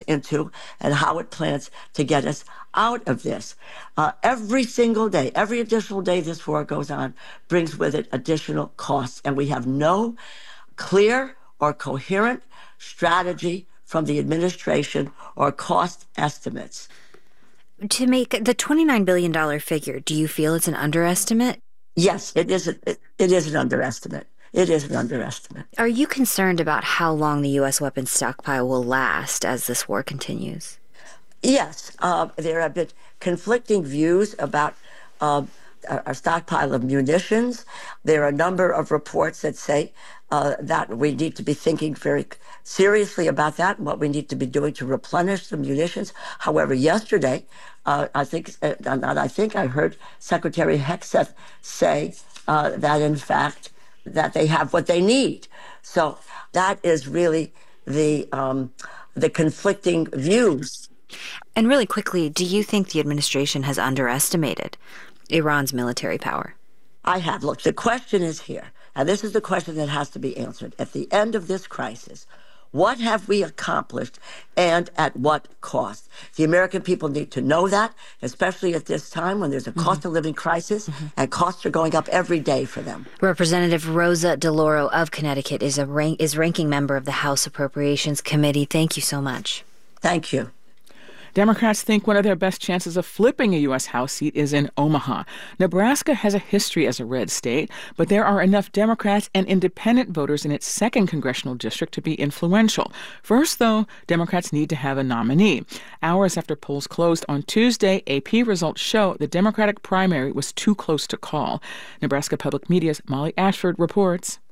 into and how it plans to get us out of this. Every single day, every additional day this war goes on brings with it additional costs, and we have no clear or coherent strategy from the administration or cost estimates. To make the $29 billion figure, do you feel it's an underestimate? Yes, it is an underestimate. It is an underestimate. Are you concerned about how long the U.S. weapons stockpile will last as this war continues? Yes. There have been conflicting views about our stockpile of munitions. There are a number of reports that say that we need to be thinking very seriously about that and what we need to be doing to replenish the munitions. However, yesterday, I think I heard Secretary Hegseth say that, in fact, that they have what they need. So that is really the conflicting views. And really quickly, do you think the administration has underestimated Iran's military power? I have. Look, the question is here, and this is the question that has to be answered. At the end of this crisis, what have we accomplished and at what cost? The American people need to know that, especially at this time when there's a cost of living crisis and costs are going up every day for them. Representative Rosa DeLauro of Connecticut is ranking member of the House Appropriations Committee. Thank you so much. Thank you. Democrats think one of their best chances of flipping a U.S. House seat is in Omaha. Nebraska has a history as a red state, but there are enough Democrats and independent voters in its second congressional district to be influential. First, though, Democrats need to have a nominee. Hours after polls closed on Tuesday, AP results show the Democratic primary was too close to call. Nebraska Public Media's Molly Ashford reports.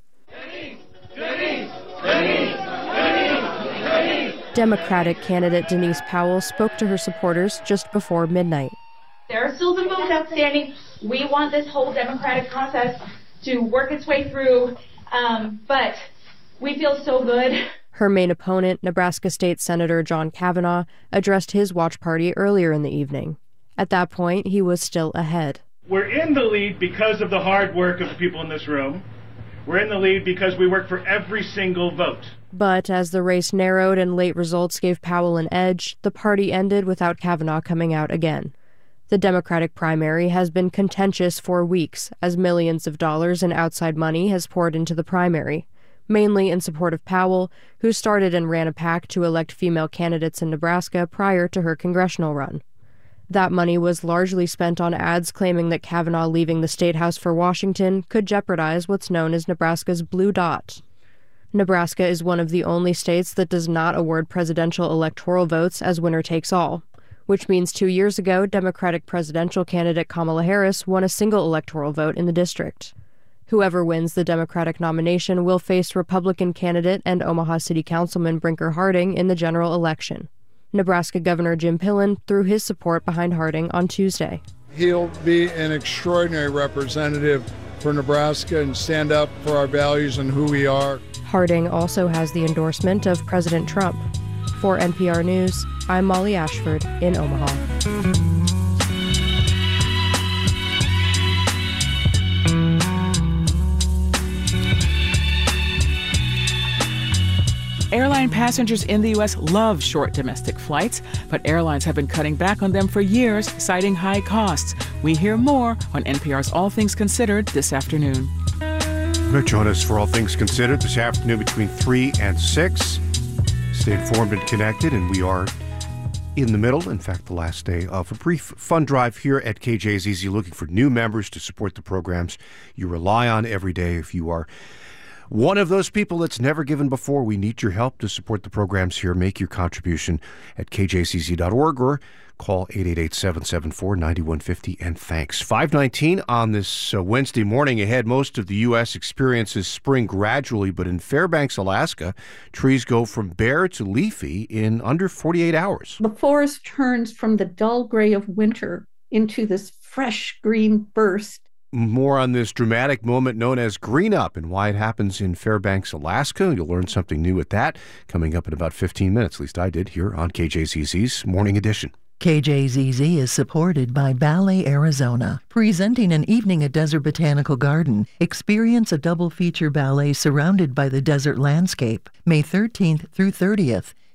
Democratic candidate Denise Powell spoke to her supporters just before midnight. There are still some votes outstanding. We want this whole democratic process to work its way through, but we feel so good. Her main opponent, Nebraska State Senator John Kavanaugh, addressed his watch party earlier in the evening. At that point, he was still ahead. We're in the lead because of the hard work of the people in this room. We're in the lead because we work for every single vote. But as the race narrowed and late results gave Powell an edge, the party ended without Kavanaugh coming out again. The Democratic primary has been contentious for weeks as millions of dollars in outside money has poured into the primary, mainly in support of Powell, who started and ran a PAC to elect female candidates in Nebraska prior to her congressional run. That money was largely spent on ads claiming that Kavanaugh leaving the State House for Washington could jeopardize what's known as Nebraska's Blue Dot. Nebraska is one of the only states that does not award presidential electoral votes as winner takes all, which means 2 years ago, Democratic presidential candidate Kamala Harris won a single electoral vote in the district. Whoever wins the Democratic nomination will face Republican candidate and Omaha City Councilman Brinker Harding in the general election. Nebraska Governor Jim Pillen threw his support behind Harding on Tuesday. He'll be an extraordinary representative for Nebraska and stand up for our values and who we are. Harding also has the endorsement of President Trump. For NPR News, I'm Molly Ashford in Omaha. Airline passengers in the U.S. love short domestic flights, but airlines have been cutting back on them for years, citing high costs. We hear more on NPR's All Things Considered this afternoon. Join us for All Things Considered this afternoon between 3 and 6. Stay informed and connected, and we are in the middle, in fact, the last day of a brief fund drive here at KJZZ, looking for new members to support the programs you rely on every day. If you are one of those people that's never given before, we need your help to support the programs here. Make your contribution at kjcc.org or call 888-774-9150, and thanks. 5:19 on this Wednesday morning. Ahead, most of the U.S. experiences spring gradually, but in Fairbanks, Alaska, trees go from bare to leafy in under 48 hours. The forest turns from the dull gray of winter into this fresh green burst. More on this dramatic moment known as Green Up and why it happens in Fairbanks, Alaska. You'll learn something new with that coming up in about 15 minutes. At least I did here on KJZZ's Morning Edition. KJZZ is supported by Ballet Arizona, presenting an evening at Desert Botanical Garden. Experience a double feature ballet surrounded by the desert landscape, May 13th through 30th.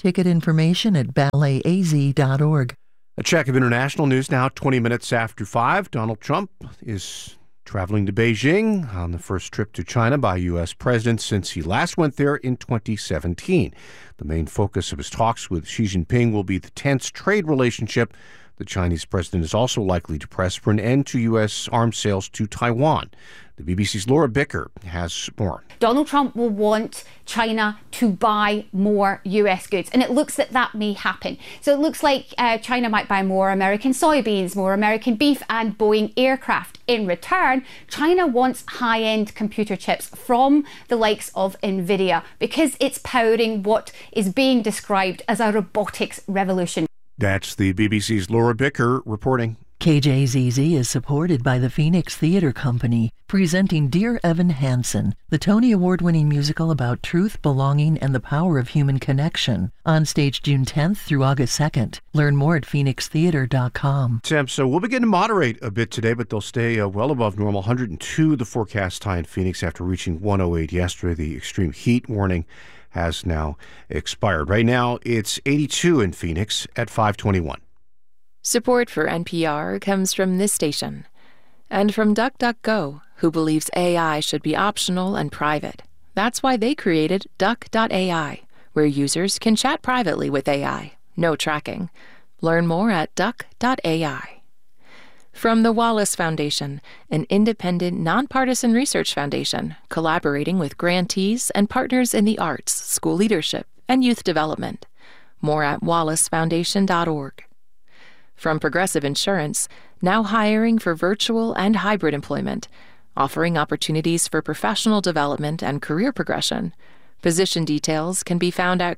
Ticket information at balletaz.org. A check of international news now, 20 minutes after 5. Donald Trump is traveling to Beijing on the first trip to China by U.S. president since he last went there in 2017. The main focus of his talks with Xi Jinping will be the tense trade relationship. The Chinese president is also likely to press for an end to U.S. arms sales to Taiwan. The BBC's Laura Bicker has more. Donald Trump will want China to buy more US goods, and it looks that that may happen. So it looks like China might buy more American soybeans, more American beef, and Boeing aircraft. In return, China wants high-end computer chips from the likes of NVIDIA because it's powering what is being described as a robotics revolution. That's the BBC's Laura Bicker reporting. KJZZ is supported by the Phoenix Theater Company, presenting Dear Evan Hansen, the Tony Award-winning musical about truth, belonging, and the power of human connection, on stage June 10th through August 2nd. Learn more at phoenixtheater.com. Temps will begin to moderate a bit today, but they'll stay well above normal. 102 the forecast high in Phoenix after reaching 108 yesterday. The extreme heat warning has now expired. Right now, it's 82 in Phoenix at 521. Support for NPR comes from this station and from DuckDuckGo, who believes AI should be optional and private. That's why they created Duck.ai, where users can chat privately with AI. No tracking. Learn more at Duck.ai. From the Wallace Foundation, an independent, nonpartisan research foundation collaborating with grantees and partners in the arts, school leadership, and youth development. More at wallacefoundation.org. From Progressive Insurance, now hiring for virtual and hybrid employment, offering opportunities for professional development and career progression. Position details can be found at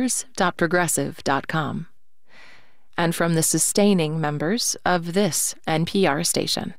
careers.progressive.com. And from the sustaining members of this NPR station.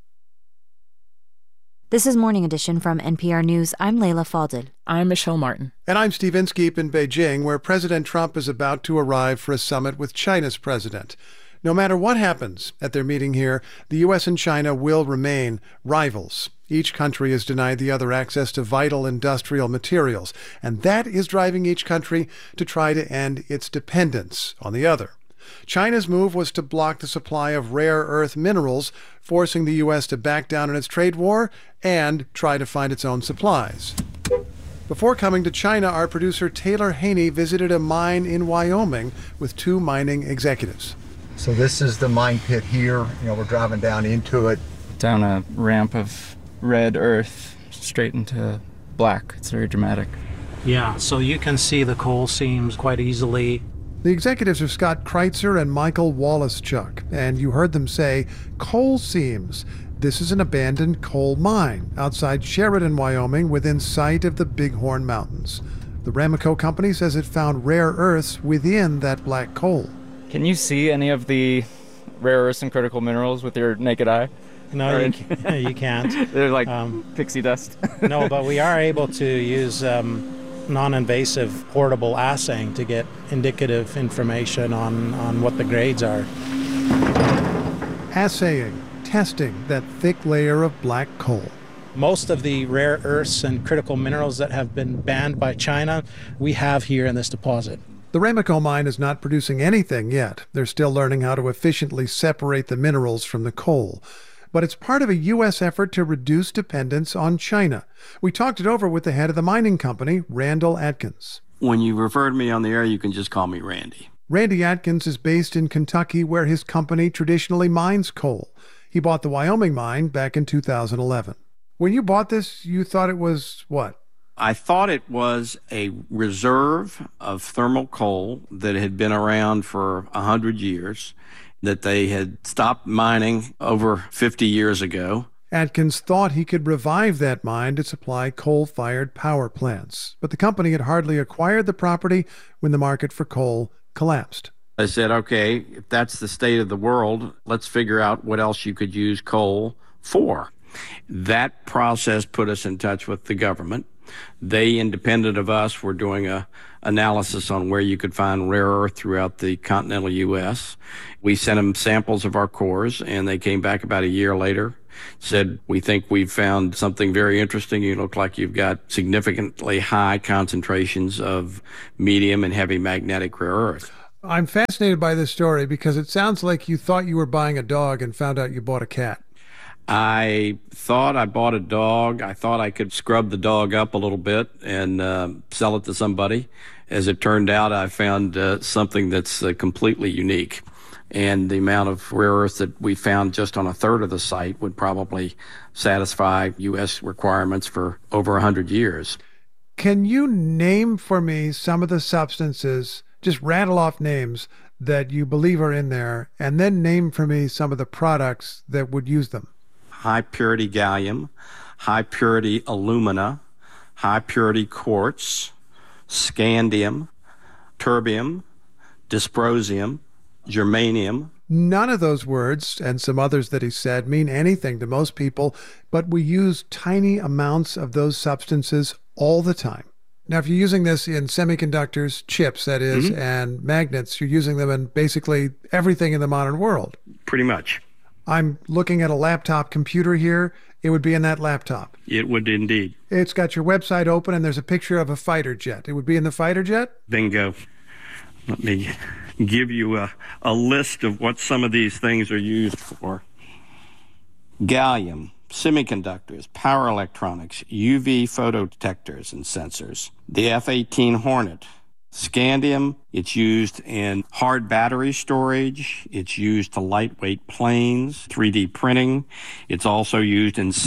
This is Morning Edition from NPR News. I'm Leila Fadel. I'm Michelle Martin. And I'm Steve Inskeep in Beijing, where President Trump is about to arrive for a summit with China's president. No matter what happens at their meeting here, the U.S. and China will remain rivals. Each country has denied the other access to vital industrial materials, and that is driving each country to try to end its dependence on the other. China's move was to block the supply of rare earth minerals, forcing the U.S. to back down in its trade war and try to find its own supplies. Before coming to China, our producer Taylor Haney visited a mine in Wyoming with two mining executives. So this is the mine pit here. We're driving down into it. Down a ramp of red earth straight into black. It's very dramatic. Yeah, so you can see the coal seams quite easily. The executives are Scott Kreitzer and Michael Wallace-Chuck, and you heard them say coal seams. This is an abandoned coal mine outside Sheridan, Wyoming, within sight of the Bighorn Mountains. The Ramaco company says it found rare earths within that black coal. Can you see any of the rare earths and critical minerals with your naked eye? No, you can't. They're like pixie dust. No, but we are able to use non-invasive portable assaying to get indicative information on what the grades are. Assaying, testing that thick layer of black coal. Most of the rare earths and critical minerals that have been banned by China, we have here in this deposit. The Ramaco mine is not producing anything yet. They're still learning how to efficiently separate the minerals from the coal. But it's part of a U.S. effort to reduce dependence on China. We talked it over with the head of the mining company, Randall Atkins. When you refer to me on the air, you can just call me Randy. Randy Atkins is based in Kentucky, where his company traditionally mines coal. He bought the Wyoming mine back in 2011. When you bought this, you thought it was what? I thought it was a reserve of thermal coal that had been around for 100 years, that they had stopped mining over 50 years ago. Atkins thought he could revive that mine to supply coal-fired power plants, but the company had hardly acquired the property when the market for coal collapsed. I said, okay, if that's the state of the world, let's figure out what else you could use coal for. That process put us in touch with the government. They, independent of us, were doing a analysis on where you could find rare earth throughout the continental U.S. We sent them samples of our cores, and they came back about a year later said, we think we've found something very interesting. You look like you've got significantly high concentrations of medium and heavy magnetic rare earth. I'm fascinated by this story because it sounds like you thought you were buying a dog and found out you bought a cat. I thought I bought a dog. I thought I could scrub the dog up a little bit and sell it to somebody. As it turned out, I found something that's completely unique. And the amount of rare earth that we found just on a third of the site would probably satisfy U.S. requirements for over 100 years. Can you name for me some of the substances, just rattle off names, that you believe are in there, and then name for me some of the products that would use them? High purity gallium, high purity alumina, high purity quartz, scandium, terbium, dysprosium, germanium. None of those words, and some others that he said, mean anything to most people, but we use tiny amounts of those substances all the time. Now, if you're using this in semiconductors, chips, that is, and magnets, you're using them in basically everything in the modern world. Pretty much. I'm looking at a laptop computer here. It would be in that laptop. It would indeed. It's got your website open, and there's a picture of a fighter jet. It would be in the fighter jet? Bingo. Let me give you a list of what some of these things are used for. Gallium, semiconductors, power electronics, UV photodetectors and sensors. The F-18 Hornet. Scandium, it's used in hard battery storage. It's used to lightweight planes, 3D printing. It's also used in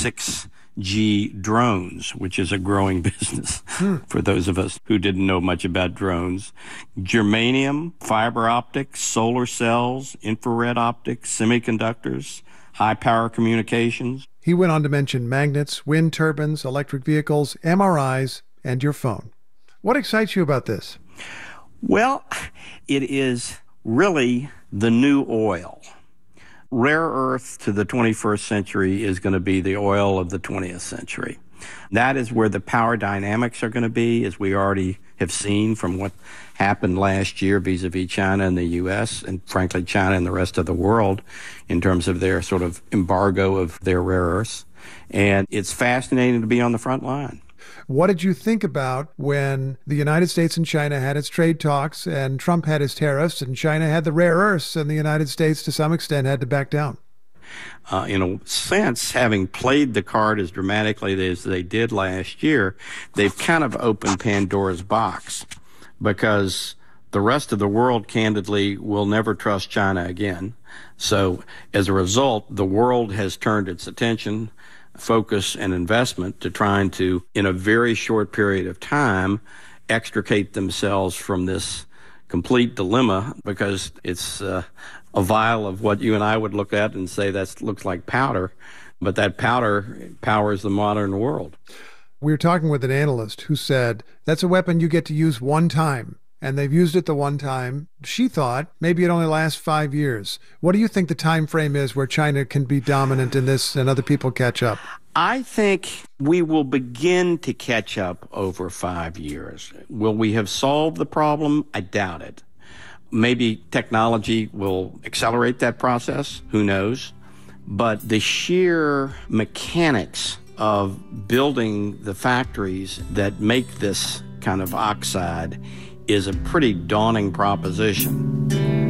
6G drones, which is a growing business for those of us who didn't know much about drones. Germanium, fiber optics, solar cells, infrared optics, semiconductors, high power communications. He went on to mention magnets, wind turbines, electric vehicles, MRIs, and your phone. What excites you about this? Well, it is really the new oil. Rare earth to the 21st century is going to be the oil of the 20th century. That is where the power dynamics are going to be, as we already have seen from what happened last year vis-a-vis China and the U.S., and frankly China and the rest of the world in terms of their sort of embargo of their rare earths. And it's fascinating to be on the front line. What did you think about when the United States and China had its trade talks and Trump had his tariffs and China had the rare earths and the United States to some extent had to back down? In a sense, having played the card as dramatically as they did last year, they've kind of opened Pandora's box, because the rest of the world, candidly, will never trust China again. So as a result, the world has turned its attention, focus, and investment to trying to, in a very short period of time, extricate themselves from this complete dilemma, because it's a vial of what you and I would look at and say that looks like powder, but that powder powers the modern world. We were talking with an analyst who said that's a weapon you get to use one time, and they've used it the one time. She thought maybe it only lasts 5 years. What do you think the time frame is where China can be dominant in this and other people catch up? I think we will begin to catch up over 5 years. Will we have solved the problem? I doubt it. Maybe technology will accelerate that process. Who knows? But the sheer mechanics of building the factories that make this kind of oxide is a pretty daunting proposition.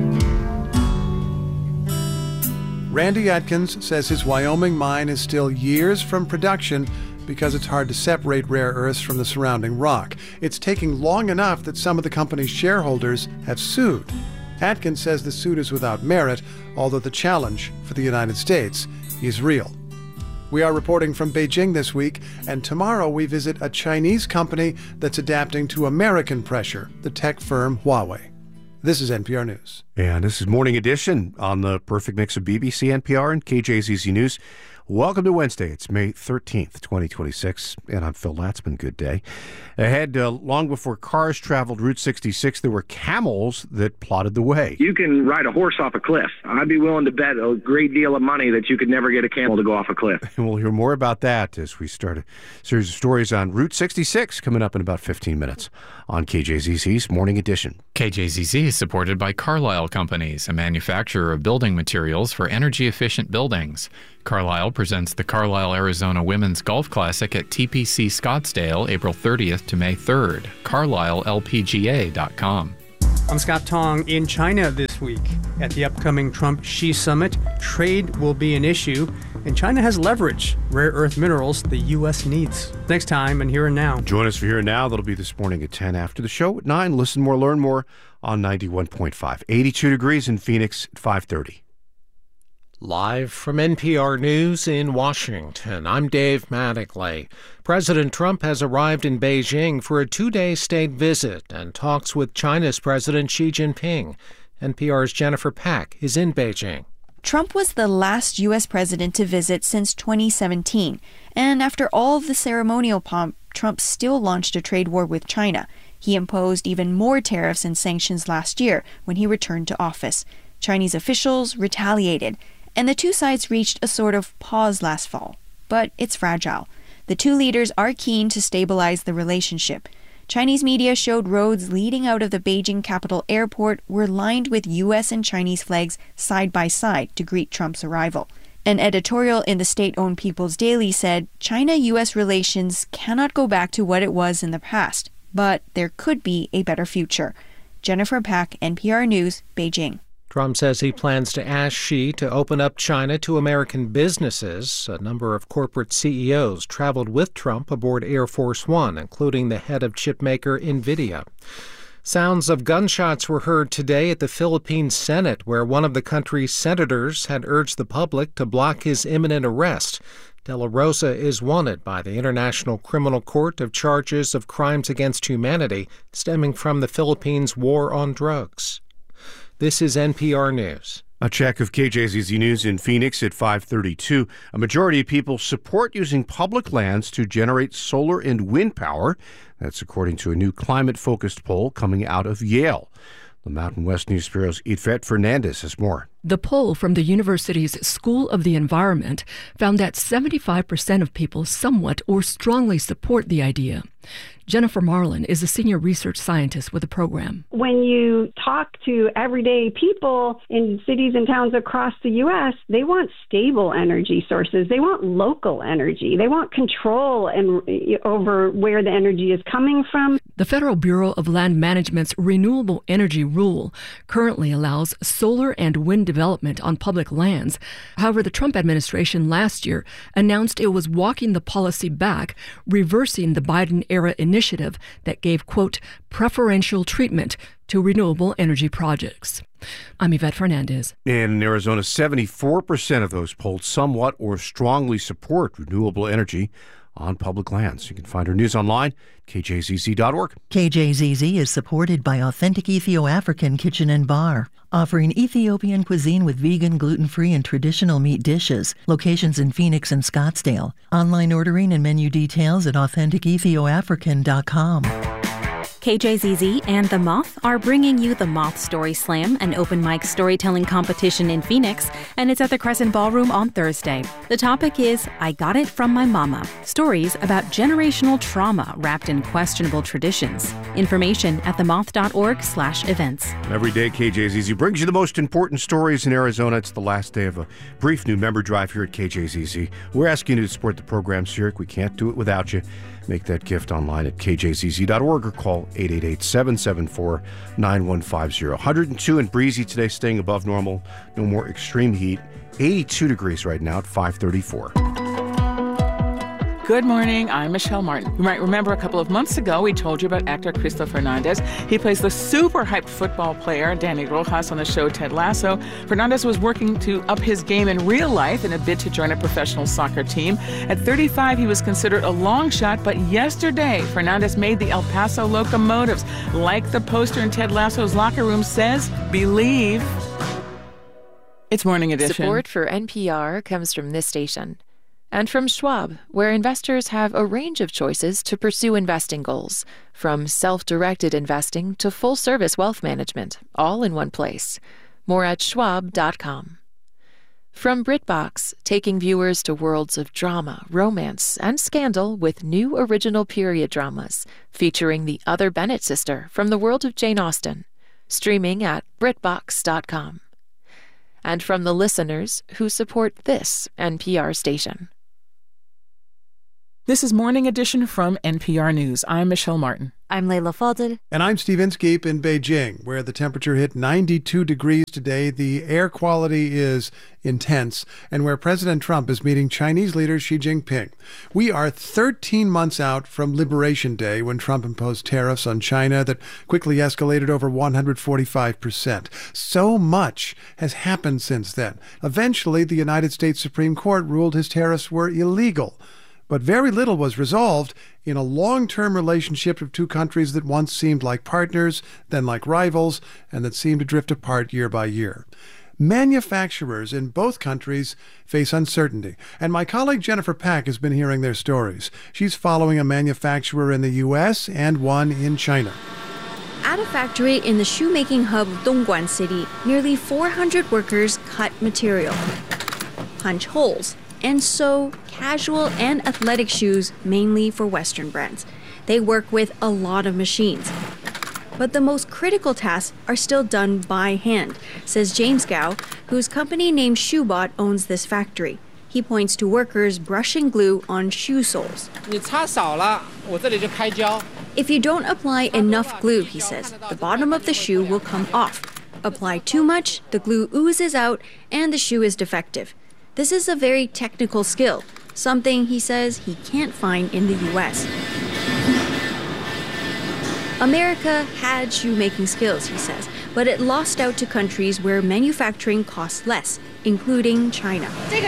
Randy Atkins says his Wyoming mine is still years from production because it's hard to separate rare earths from the surrounding rock. It's taking long enough that some of the company's shareholders have sued. Atkins says the suit is without merit, although the challenge for the United States is real. We are reporting from Beijing this week, and tomorrow we visit a Chinese company that's adapting to American pressure, the tech firm Huawei. This is NPR News. And this is Morning Edition on the perfect mix of BBC, NPR, and KJZZ News. Welcome to Wednesday. It's May 13th, 2026, and I'm Phil Latzman. Good day. Ahead, long before cars traveled Route 66, there were camels that plotted the way. You can ride a horse off a cliff. I'd be willing to bet a great deal of money that you could never get a camel to go off a cliff. And we'll hear more about that as we start a series of stories on Route 66 coming up in about 15 minutes on KJZZ's Morning Edition. KJZZ is supported by Carlisle Companies, a manufacturer of building materials for energy-efficient buildings. Carlisle Carlisle presents the Carlisle, Arizona Women's Golf Classic at TPC Scottsdale, April 30th to May 3rd. CarlisleLPGA.com. I'm Scott Tong in China this week. At the upcoming Trump-Xi summit, trade will be an issue, and China has leverage, rare earth minerals the U.S. needs. Next time on Here and Now. Join us for Here and Now. That'll be this morning at 10 after the show at 9. Listen more, learn more on 91.5. 82 degrees in Phoenix at 5:30. Live from NPR News in Washington, I'm Dave Mattingly. President Trump has arrived in Beijing for a 2-day state visit and talks with China's President Xi Jinping. NPR's Jennifer Pack is in Beijing. Trump was the last U.S. president to visit since 2017. And after all of the ceremonial pomp, Trump still launched a trade war with China. He imposed even more tariffs and sanctions last year when he returned to office. Chinese officials retaliated, and the two sides reached a sort of pause last fall. But it's fragile. The two leaders are keen to stabilize the relationship. Chinese media showed roads leading out of the Beijing Capital Airport were lined with U.S. and Chinese flags side by side to greet Trump's arrival. An editorial in the state-owned People's Daily said China-U.S. relations cannot go back to what it was in the past, but there could be a better future. Jennifer Pack, NPR News, Beijing. Trump says he plans to ask Xi to open up China to American businesses. A number of corporate CEOs traveled with Trump aboard Air Force One, including the head of chipmaker NVIDIA. Sounds of gunshots were heard today at the Philippine Senate, where one of the country's senators had urged the public to block his imminent arrest. De La Rosa is wanted by the International Criminal Court of charges of crimes against humanity stemming from the Philippines' war on drugs. This is NPR News. A check of KJZZ News in Phoenix at 5:32. A majority of people support using public lands to generate solar and wind power. That's according to a new climate-focused poll coming out of Yale. The Mountain West News Bureau's Yvette Fernandez has more. The poll from the university's School of the Environment found that 75% of people somewhat or strongly support the idea. Jennifer Marlin is a senior research scientist with the program. When you talk to everyday people in cities and towns across the U.S., they want stable energy sources. They want local energy. They want control over where the energy is coming from. The Federal Bureau of Land Management's Renewable Energy Rule currently allows solar and wind development on public lands. However, the Trump administration last year announced it was walking the policy back, reversing the Biden-era initiative that gave, quote, preferential treatment to renewable energy projects. I'm Yvette Fernandez. In Arizona, 74% of those polled somewhat or strongly support renewable energy on public lands. You can find our news online, kjzz.org. KJZZ is supported by Authentic Ethio-African Kitchen and Bar, offering Ethiopian cuisine with vegan, gluten-free, and traditional meat dishes. Locations in Phoenix and Scottsdale. Online ordering and menu details at AuthenticEthioAfrican.com. KJZZ and The Moth are bringing you the Moth Story Slam, an open mic storytelling competition in Phoenix, and it's at the Crescent Ballroom on Thursday. The topic is I Got It From My Mama, stories about generational trauma wrapped in questionable traditions. Information at themoth.org/events. Every day, KJZZ brings you the most important stories in Arizona. It's the last day of a brief new member drive here at KJZZ. We're asking you to support the program, Zurich. We can't do it without you. Make that gift online at kjzz.org or call 888-774-9150. 102 and breezy today, staying above normal. No more extreme heat. 82 degrees right now at 5:34. Good morning, I'm Michelle Martin. You might remember a couple of months ago we told you about actor Cristo Fernandez. He plays the super hyped football player Danny Rojas on the show Ted Lasso. Fernandez was working to up his game in real life in a bid to join a professional soccer team. At 35, he was considered a long shot, but yesterday Fernandez made the El Paso Locomotives. Like the poster in Ted Lasso's locker room says, believe. It's Morning Edition. Support for NPR comes from this station. And from Schwab, where investors have a range of choices to pursue investing goals, from self-directed investing to full-service wealth management, all in one place. More at schwab.com. From BritBox, taking viewers to worlds of drama, romance, and scandal with new original period dramas, featuring the other Bennett sister from the world of Jane Austen. Streaming at BritBox.com. and from the listeners who support this NPR station. This is Morning Edition from NPR News. I'm Michelle Martin. I'm Leila Fadel. And I'm Steve Inskeep in Beijing, where the temperature hit 92 degrees today. The air quality is intense, and where President Trump is meeting Chinese leader Xi Jinping. We are 13 months out from Liberation Day, when Trump imposed tariffs on China that quickly escalated over 145%. So much has happened since then. Eventually, the United States Supreme Court ruled his tariffs were illegal. But very little was resolved in a long-term relationship of two countries that once seemed like partners, then like rivals, and that seemed to drift apart year by year. Manufacturers in both countries face uncertainty, and my colleague Jennifer Pack has been hearing their stories. She's following a manufacturer in the U.S. and one in China. At a factory in the shoemaking hub of Dongguan City, nearly 400 workers cut material, punch holes, and sew casual and athletic shoes mainly for Western brands. They work with a lot of machines. But the most critical tasks are still done by hand, says James Gao, whose company named Shoebot owns this factory. He points to workers brushing glue on shoe soles. If you don't apply enough glue, he says, the bottom of the shoe will come off. Apply too much, the glue oozes out, and the shoe is defective. This is a very technical skill, something he says he can't find in the U.S. America had shoemaking skills, he says, but it lost out to countries where manufacturing costs less, including China.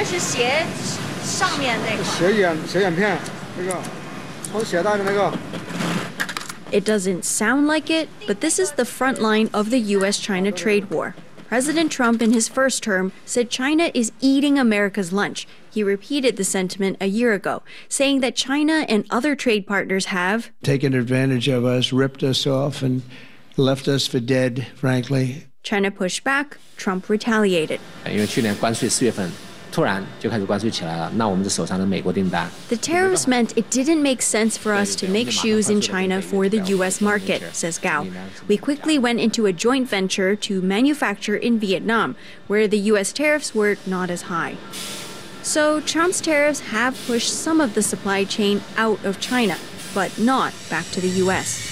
It doesn't sound like it, but this is the front line of the U.S.-China trade war. President Trump, in his first term, said China is eating America's lunch. He repeated the sentiment a year ago, saying that China and other trade partners have taken advantage of us, ripped us off, and left us for dead, frankly. China pushed back, Trump retaliated. The tariffs meant it didn't make sense for us to make shoes in China for the U.S. market, says Gao. We quickly went into a joint venture to manufacture in Vietnam, where the U.S. tariffs were not as high. So Trump's tariffs have pushed some of the supply chain out of China, but not back to the U.S.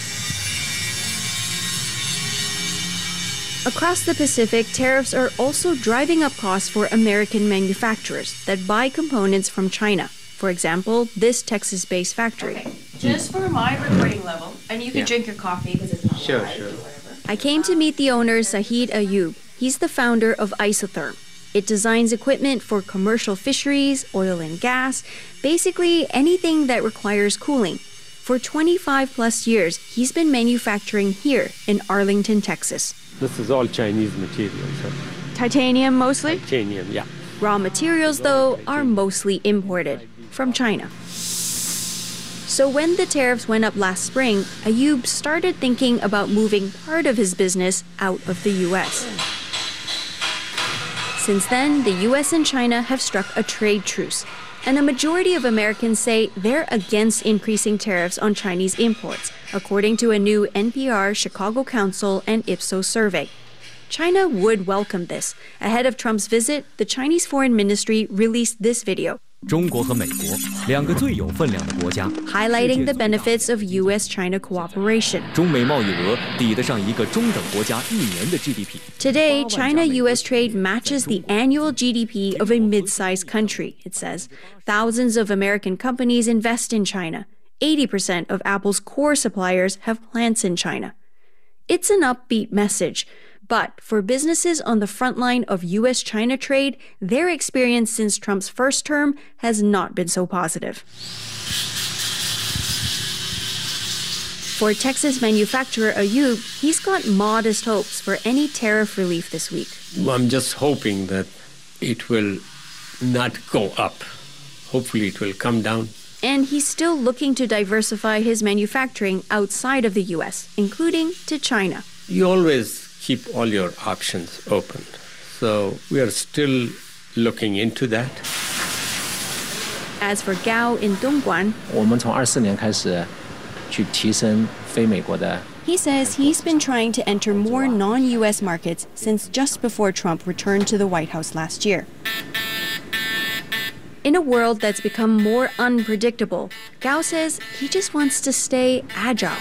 Across the Pacific, tariffs are also driving up costs for American manufacturers that buy components from China. For example, this Texas-based factory. Okay. Just for my recording level, and you can drink your coffee because it's not Sure. I came to meet the owner, Zahid Ayub. He's the founder of Isotherm. It designs equipment for commercial fisheries, oil and gas, basically anything that requires cooling. For 25 plus years, he's been manufacturing here in Arlington, Texas. This is all Chinese materials. Titanium mostly? Titanium, yeah. Raw materials, though, are mostly imported from China. So when the tariffs went up last spring, Ayub started thinking about moving part of his business out of the U.S. Since then, the U.S. and China have struck a trade truce, and a majority of Americans say they're against increasing tariffs on Chinese imports, according to a new NPR Chicago Council and Ipsos survey. China would welcome this. Ahead of Trump's visit, the Chinese Foreign Ministry released this video, highlighting the benefits of U.S.-China cooperation. Today, China-U.S. trade matches the annual GDP of a mid-sized country, it says. Thousands of American companies invest in China. 80% of Apple's core suppliers have plants in China. It's an upbeat message. But for businesses on the front line of U.S.-China trade, their experience since Trump's first term has not been so positive. For Texas manufacturer Ayub, he's got modest hopes for any tariff relief this week. I'm just hoping that it will not go up. Hopefully it will come down. And he's still looking to diversify his manufacturing outside of the U.S., including to China. You always keep all your options open. So we are still looking into that. As for Gao in Dongguan, He says he's been trying to enter more non-U.S. markets since just before Trump returned to the White House last year. In a world that's become more unpredictable, Gao says he just wants to stay agile.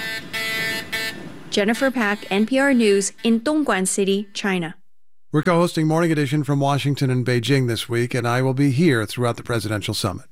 Jennifer Pak, NPR News in Dongguan City, China. We're co-hosting Morning Edition from Washington and Beijing this week, and I will be here throughout the presidential summit.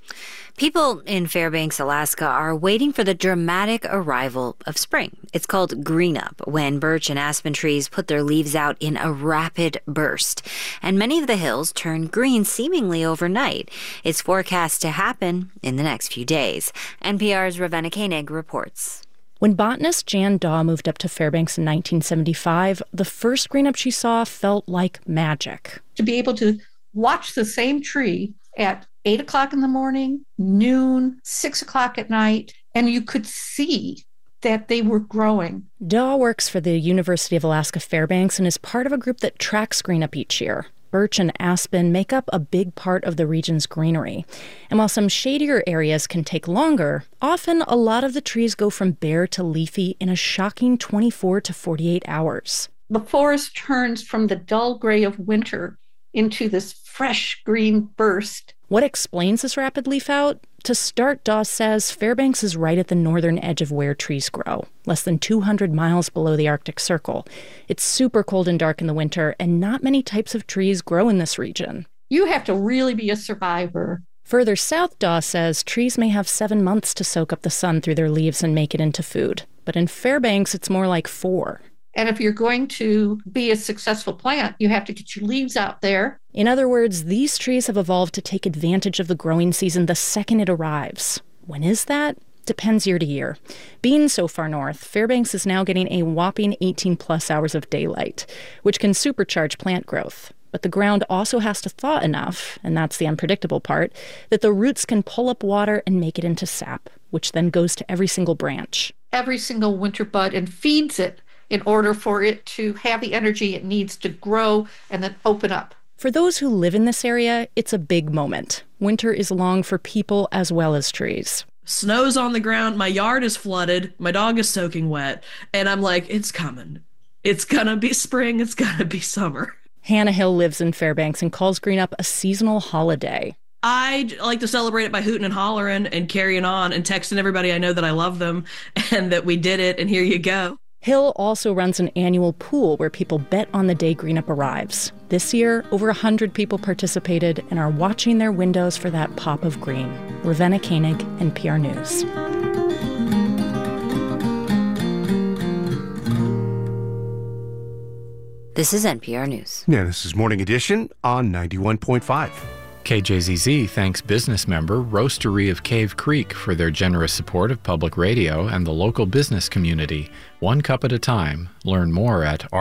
People in Fairbanks, Alaska are waiting for the dramatic arrival of spring. It's called green up, when birch and aspen trees put their leaves out in a rapid burst. And many of the hills turn green seemingly overnight. It's forecast to happen in the next few days. NPR's Ravenna Koenig reports. When botanist Jan Daw moved up to Fairbanks in 1975, the first green up she saw felt like magic. To be able to watch the same tree at 8 o'clock in the morning, noon, 6 o'clock at night, and you could see that they were growing. Daw works for the University of Alaska Fairbanks and is part of a group that tracks green up each year. Birch and aspen make up a big part of the region's greenery. And while some shadier areas can take longer, often a lot of the trees go from bare to leafy in a shocking 24 to 48 hours. The forest turns from the dull gray of winter into this fresh green burst. What explains this rapid leaf out? To start, Daw says Fairbanks is right at the northern edge of where trees grow, less than 200 miles below the Arctic Circle. It's super cold and dark in the winter, and not many types of trees grow in this region. You have to really be a survivor. Further south, Daw says trees may have 7 months to soak up the sun through their leaves and make it into food. But in Fairbanks, it's more like 4. And if you're going to be a successful plant, you have to get your leaves out there. In other words, these trees have evolved to take advantage of the growing season the second it arrives. When is that? Depends year to year. Being so far north, Fairbanks is now getting a whopping 18-plus hours of daylight, which can supercharge plant growth. But the ground also has to thaw enough, and that's the unpredictable part, that the roots can pull up water and make it into sap, which then goes to every single branch. Every single winter bud and feeds it in order for it to have the energy it needs to grow and then open up. For those who live in this area, it's a big moment. Winter is long for people as well as trees. Snow's on the ground, my yard is flooded, my dog is soaking wet, and I'm like, it's coming. It's gonna be spring, it's gonna be summer. Hannah Hill lives in Fairbanks and calls green up a seasonal holiday. I like to celebrate it by hooting and hollering and carrying on and texting everybody I know that I love them and that we did it, and here you go. Hill also runs an annual pool where people bet on the day green up arrives. This year, over 100 people participated and are watching their windows for that pop of green. Ravenna Koenig, NPR News. This is NPR News. Yeah, this is Morning Edition on 91.5. KJZZ thanks business member Roastery of Cave Creek for their generous support of public radio and the local business community. One cup at a time. Learn more at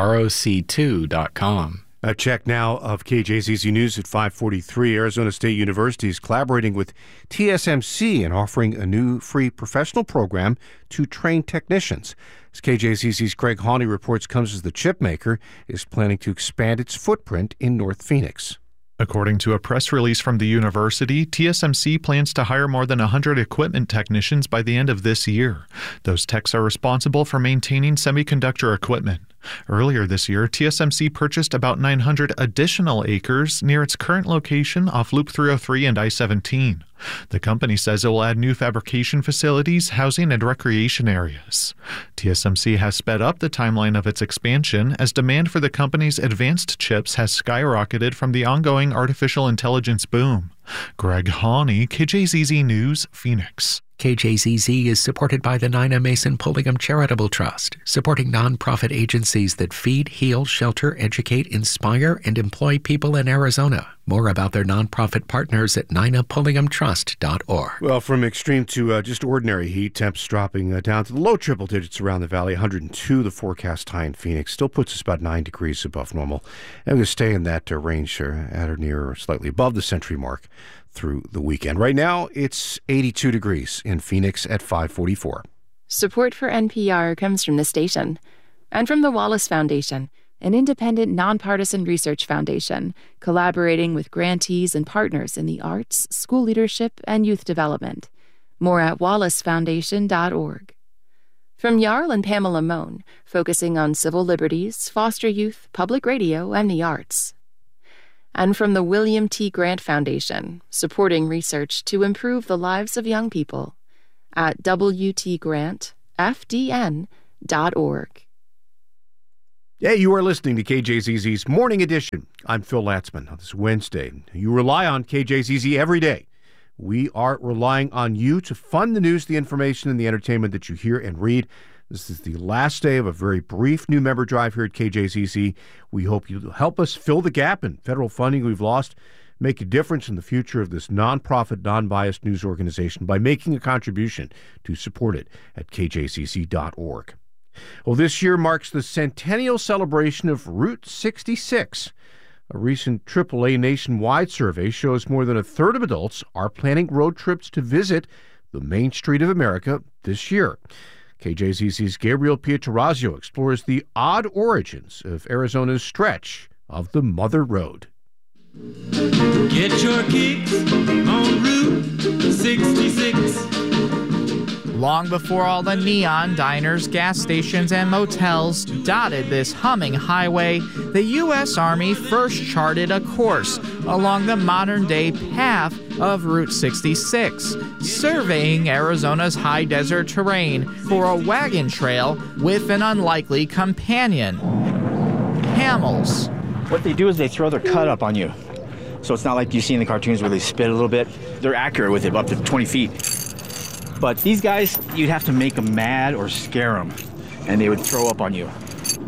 roc2.com. A check now of KJZZ News at 5:43. Arizona State University is collaborating with TSMC and offering a new free professional program to train technicians. As KJZZ's Craig Hawley reports, comes as the chip maker is planning to expand its footprint in North Phoenix. According to a press release from the university, TSMC plans to hire more than 100 equipment technicians by the end of this year. Those techs are responsible for maintaining semiconductor equipment. Earlier this year, TSMC purchased about 900 additional acres near its current location off Loop 303 and I-17. The company says it will add new fabrication facilities, housing, and recreation areas. TSMC has sped up the timeline of its expansion as demand for the company's advanced chips has skyrocketed from the ongoing artificial intelligence boom. Greg Hawley, KJZZ News, Phoenix. KJZZ is supported by the Nina Mason Pulliam Charitable Trust, supporting nonprofit agencies that feed, heal, shelter, educate, inspire, and employ people in Arizona. More about their nonprofit partners at ninapulliamtrust.org. Well, from extreme to just ordinary heat, temps dropping down to the low triple digits around the valley. 102 the forecast high in Phoenix. Still puts us about 9 degrees above normal. And we're going to stay in that range at or near or slightly above the century mark through the weekend. Right now, it's 82 degrees in Phoenix at 5:44. Support for NPR comes from the station and from the Wallace Foundation, an independent, nonpartisan research foundation collaborating with grantees and partners in the arts, school leadership, and youth development. More at wallacefoundation.org. From Jarl and Pamela Mohn, focusing on civil liberties, foster youth, public radio, and the arts. And from the William T. Grant Foundation, supporting research to improve the lives of young people at wtgrantfdn.org. Yeah, you are listening to KJZZ's Morning Edition. I'm Phil Latzman. On this Wednesday, you rely on KJZZ every day. We are relying on you to fund the news, the information, and the entertainment that you hear and read. This is the last day of a very brief new member drive here at KJZZ. We hope you'll help us fill the gap in federal funding we've lost, make a difference in the future of this nonprofit, non-biased news organization by making a contribution to support it at kjzz.org. Well, this year marks the centennial celebration of Route 66. A recent AAA nationwide survey shows more than a third of adults are planning road trips to visit the Main Street of America this year. KJZZ's Gabriel Pietrorazio explores the odd origins of Arizona's stretch of the Mother Road. Get your kicks on Route 66. Long before all the neon diners, gas stations, and motels dotted this humming highway, the U.S. Army first charted a course along the modern-day path of Route 66, surveying Arizona's high desert terrain for a wagon trail with an unlikely companion: camels. What they do is they throw their cut up on you. So it's not like you see in the cartoons where they spit a little bit. They're accurate with it, up to 20 feet. But these guys, you'd have to make them mad or scare them, and they would throw up on you.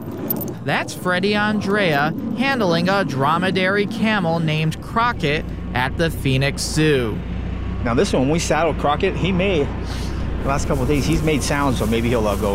That's Freddie Andrea handling a dromedary camel named Crockett at the Phoenix Zoo. Now this one, when we saddled Crockett, the last couple of days, he's made sounds, so maybe he'll go.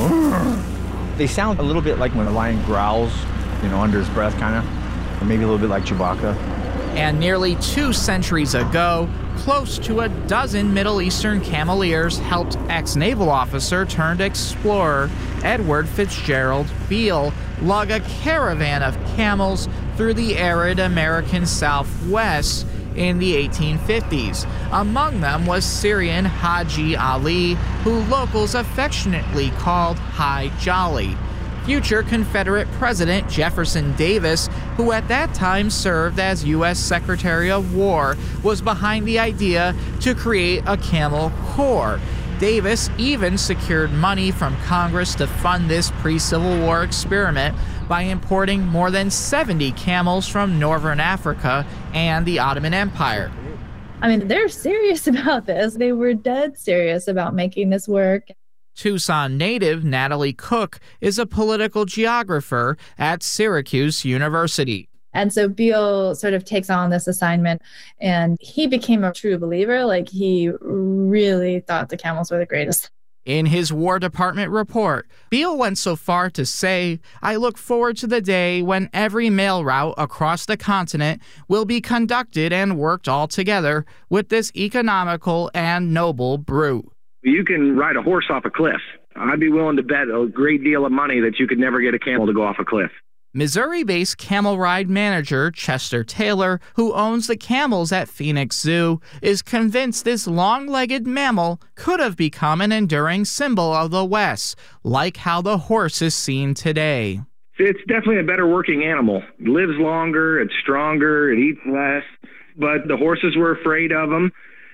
Rrr. They sound a little bit like when a lion growls, under his breath, kind of, or maybe a little bit like Chewbacca. And nearly 2 centuries ago, close to a dozen Middle Eastern cameleers helped ex-naval officer turned explorer Edward Fitzgerald Beale lug a caravan of camels through the arid American Southwest in the 1850s. Among them was Syrian Haji Ali, who locals affectionately called Hi Jolly. Future Confederate President Jefferson Davis, who at that time served as U.S. Secretary of War, was behind the idea to create a Camel Corps. Davis even secured money from Congress to fund this pre-Civil War experiment by importing more than 70 camels from Northern Africa and the Ottoman Empire. I mean, they're serious about this. They were dead serious about making this work. Tucson native Natalie Cook is a political geographer at Syracuse University. And so Beale sort of takes on this assignment, and he became a true believer. Like, he really thought the camels were the greatest. In his War Department report, Beale went so far to say, "I look forward to the day when every mail route across the continent will be conducted and worked all together with this economical and noble brute." You can ride a horse off a cliff. I'd be willing to bet a great deal of money that you could never get a camel to go off a cliff. Missouri-based camel ride manager Chester Taylor, who owns the camels at Phoenix Zoo, is convinced this long-legged mammal could have become an enduring symbol of the West, like how the horse is seen today. It's definitely a better working animal. It lives longer, it's stronger, it eats less, but the horses were afraid of them,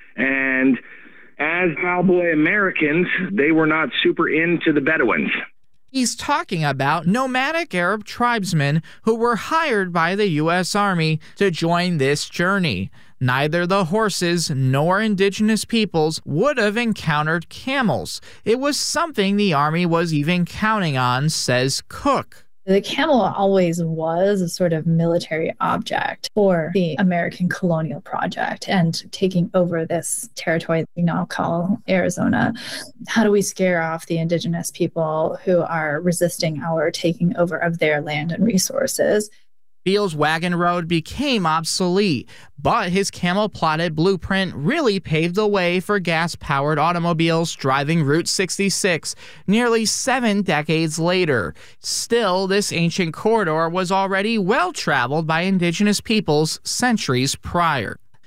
and as cowboy Americans, they were not super into the Bedouins. He's talking about nomadic Arab tribesmen who were hired by the U.S. Army to join this journey. Neither the horses nor indigenous peoples would have encountered camels. It was something the Army was even counting on, says Cook. The camel always was a sort of military object for the American colonial project and taking over this territory we now call Arizona. How do we scare off the indigenous people who are resisting our taking over of their land and resources? Beale's wagon road became obsolete, but his camel-plotted blueprint really paved the way for gas-powered automobiles driving Route 66 nearly 7 decades later. Still, this ancient corridor was already well-traveled by indigenous peoples centuries prior.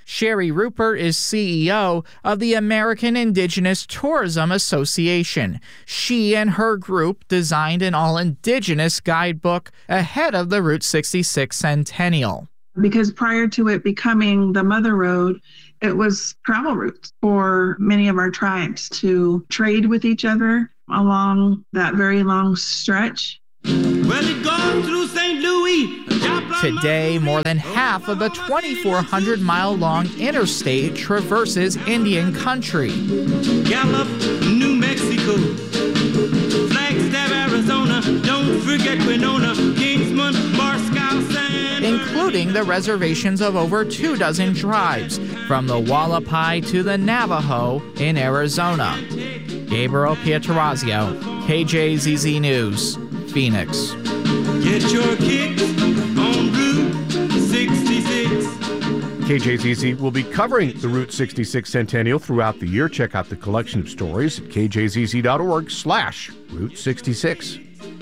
Sherry Rupert is CEO of the American Indigenous Tourism Association. She and her group designed an all-indigenous guidebook ahead of the Route 66 Centennial. Because prior to it becoming the Mother Road, it was travel routes for many of our tribes to trade with each other along that very long stretch. Well, it goes through St. Louis. Today, more than half of the 2,400-mile-long interstate traverses Indian country. Gallup, New Mexico. Flagstaff, Arizona. Don't forget Winona, Kingsman, Moscow, San, including the reservations of over 24 tribes, from the Wallapai to the Navajo in Arizona. Gabriel Pietrorazio, KJZZ News, Phoenix. Get your kicks on Route 66. KJZZ will be covering the Route 66 Centennial throughout the year. Check out the collection of stories at kjzz.org/Route 66.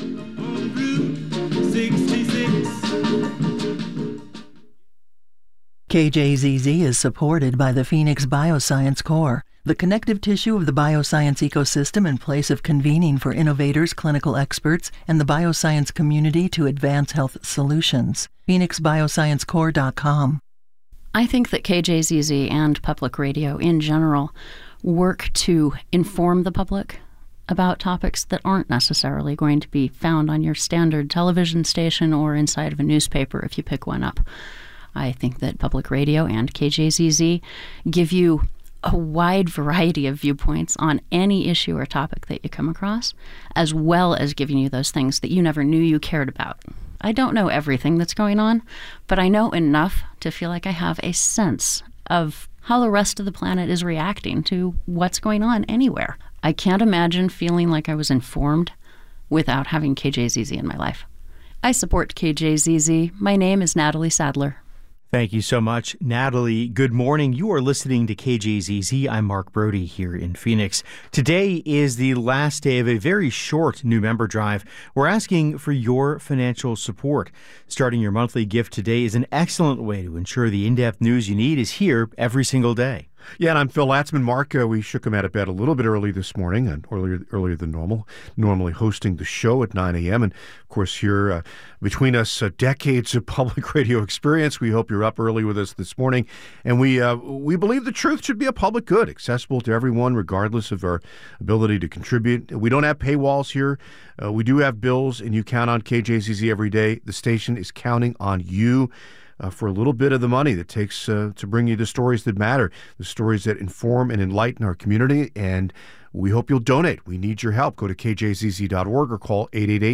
KJZZ is supported by the Phoenix Bioscience Core, the connective tissue of the bioscience ecosystem in place of convening for innovators, clinical experts, and the bioscience community to advance health solutions. PhoenixBioscienceCore.com. I think that KJZZ and public radio in general work to inform the public about topics that aren't necessarily going to be found on your standard television station or inside of a newspaper if you pick one up. I think that public radio and KJZZ give you a wide variety of viewpoints on any issue or topic that you come across, as well as giving you those things that you never knew you cared about. I don't know everything that's going on, but I know enough to feel like I have a sense of how the rest of the planet is reacting to what's going on anywhere. I can't imagine feeling like I was informed without having KJZZ in my life. I support KJZZ. My name is Natalie Sadler. Thank you so much, Natalie. Good morning. You are listening to KJZZ. I'm Mark Brody here in Phoenix. Today is the last day of a very short new member drive. We're asking for your financial support. Starting your monthly gift today is an excellent way to ensure the in-depth news you need is here every single day. Yeah, and I'm Phil Latzman. Mark, we shook him out of bed a little bit early this morning, and earlier than normal, normally hosting the show at 9 a.m. And, of course, here between us, decades of public radio experience. We hope you're up early with us this morning. And we believe the truth should be a public good, accessible to everyone, regardless of our ability to contribute. We don't have paywalls here. We do have bills, and you count on KJZZ every day. The station is counting on you for a little bit of the money that takes to bring you the stories that matter, the stories that inform and enlighten our community. And we hope you'll donate. We need your help. Go to kjzz.org or call